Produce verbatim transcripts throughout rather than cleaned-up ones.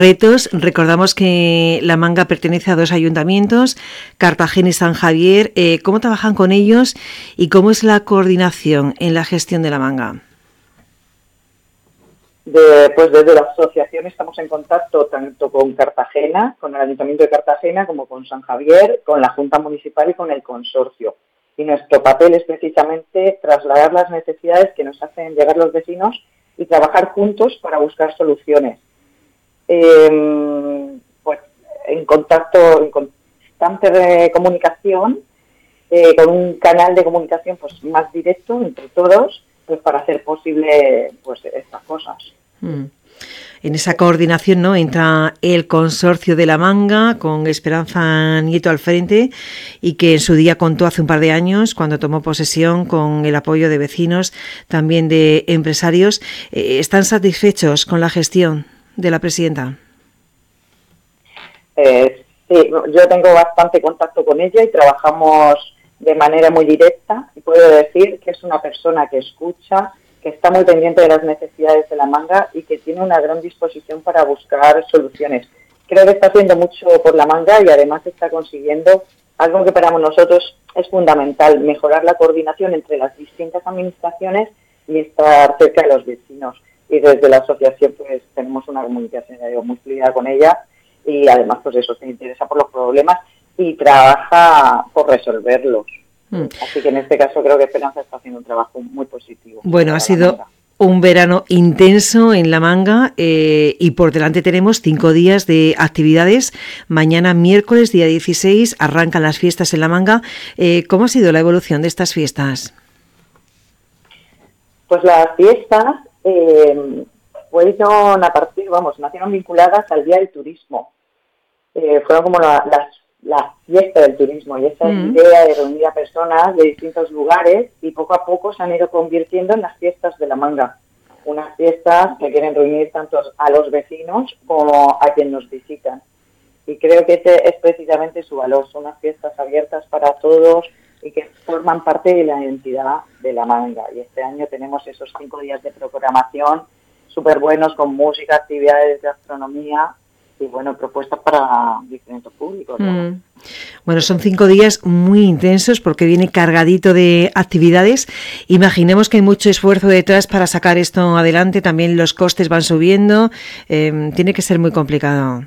Retos, recordamos que La Manga pertenece a dos ayuntamientos, Cartagena y San Javier. Eh, ¿Cómo trabajan con ellos y cómo es la coordinación en la gestión de La Manga? De, pues desde la asociación estamos en contacto tanto con Cartagena, con el Ayuntamiento de Cartagena, como con San Javier, con la Junta Municipal y con el Consorcio. Y nuestro papel es precisamente trasladar las necesidades que nos hacen llegar los vecinos y trabajar juntos para buscar soluciones. Eh, pues en contacto, en constante de comunicación, eh, con un canal de comunicación pues más directo entre todos, pues para hacer posible pues estas cosas. Mm. En esa coordinación, ¿no?, entra el Consorcio de La Manga con Esperanza Nieto al frente y que en su día contó hace un par de años cuando tomó posesión con el apoyo de vecinos, también de empresarios. Eh, ¿Están satisfechos con la gestión de la presidenta? Eh, sí, yo tengo bastante contacto con ella y trabajamos de manera muy directa y puedo decir que es una persona que escucha, que está muy pendiente de las necesidades de La Manga y que tiene una gran disposición para buscar soluciones. Creo que está haciendo mucho por La Manga y además está consiguiendo algo que para nosotros es fundamental, mejorar la coordinación entre las distintas administraciones y estar cerca de los vecinos. Y desde la asociación pues tenemos una comunicación muy fluida con ella y además pues eso, se interesa por los problemas y trabaja por resolverlos. Mm. Así que en este caso creo que Esperanza está haciendo un trabajo muy positivo. Bueno, ha sido un verano intenso en La Manga eh, y por delante tenemos cinco días de actividades. Mañana, miércoles, día dieciséis, arrancan las fiestas en La Manga. Eh, ¿Cómo ha sido la evolución de estas fiestas? Pues las fiestas eh, fueron a partir, vamos, nacieron vinculadas al Día del Turismo. Eh, fueron como la, las, la fiesta del turismo y esa mm. idea de reunir a personas de distintos lugares y poco a poco se han ido convirtiendo en las fiestas de La Manga. Unas fiestas que quieren reunir tanto a los vecinos como a quien nos visitan. Y creo que ese es precisamente su valor. Son unas fiestas abiertas para todos y que forman parte de la identidad de La Manga. Y este año tenemos esos cinco días de programación súper buenos con música, actividades de gastronomía y, bueno, propuestas para diferentes públicos, ¿no? Mm. Bueno, son cinco días muy intensos porque viene cargadito de actividades. Imaginemos que hay mucho esfuerzo detrás para sacar esto adelante. También los costes van subiendo. Eh, tiene que ser muy complicado.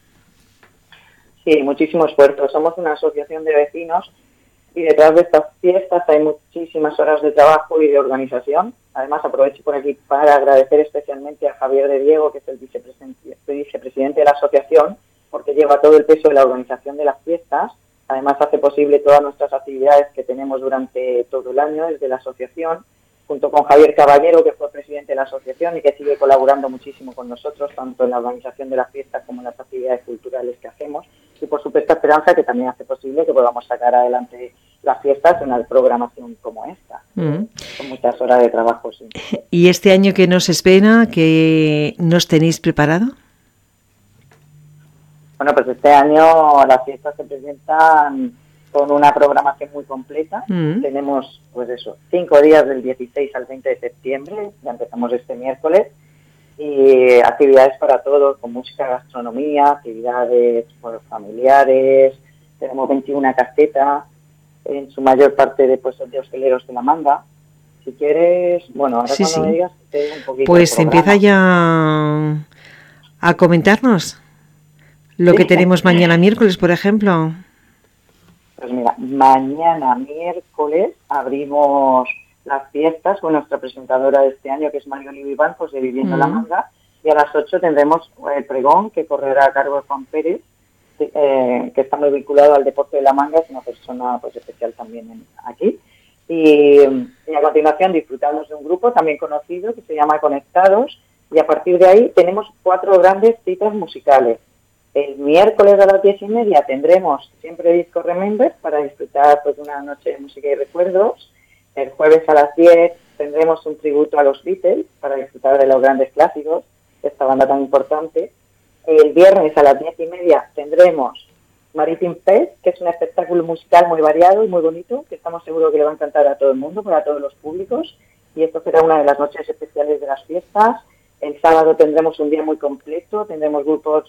Sí, muchísimo esfuerzo. Somos una asociación de vecinos y detrás de estas fiestas hay muchísimas horas de trabajo y de organización. Además, aprovecho por aquí para agradecer especialmente a Javier de Diego, que es el vicepresidente, vicepresidente de la asociación, porque lleva todo el peso de la organización de las fiestas. Además, hace posible todas nuestras actividades que tenemos durante todo el año desde la asociación, junto con Javier Caballero, que fue presidente de la asociación y que sigue colaborando muchísimo con nosotros, tanto en la organización de las fiestas como en las actividades culturales que hacemos. Y por supuesto Esperanza, que también hace posible que podamos sacar adelante las fiestas en una programación como esta, mm. con muchas horas de trabajo. Sí. ¿Y este año qué nos espera? ¿Qué nos tenéis preparado? Bueno, pues este año las fiestas se presentan con una programación muy completa. Mm. Tenemos, pues eso, cinco días del dieciséis al veinte de septiembre, ya empezamos este miércoles, y actividades para todos, con música, gastronomía, actividades por familiares, tenemos veintiuna casetas, en su mayor parte de puestos de hosteleros de La Manga. Si quieres, bueno, ahora sí, cuando sí. me digas, te doy un poquito. Pues empieza ya a comentarnos lo sí. que tenemos mañana miércoles, por ejemplo. Pues mira, mañana miércoles abrimos las fiestas con nuestra presentadora de este año, que es María Oliva Bancos, de Viviendo mm. La Manga, y a las ocho tendremos el pregón, que correrá a cargo de Juan Pérez, eh, que está muy vinculado al deporte de La Manga, es una persona pues especial también en, aquí. Y, y a continuación disfrutamos de un grupo también conocido que se llama Conectados, y a partir de ahí tenemos cuatro grandes citas musicales. El miércoles a las diez y media tendremos siempre Disco Remember para disfrutar pues, de una noche de música y recuerdos. El jueves a las diez tendremos un tributo a los Beatles para disfrutar de los grandes clásicos de esta banda tan importante. El viernes a las diez y media tendremos Maritime Fest, que es un espectáculo musical muy variado y muy bonito, que estamos seguros que le va a encantar a todo el mundo, para todos los públicos. Y esto será una de las noches especiales de las fiestas. El sábado tendremos un día muy completo, tendremos grupos